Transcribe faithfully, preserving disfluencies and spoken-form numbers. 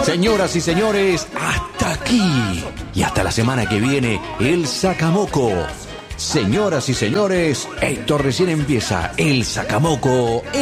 Señoras y señores, hasta aquí. Y hasta la semana que viene, el Sacamoco. Señoras y señores, esto recién empieza. El Sacamoco.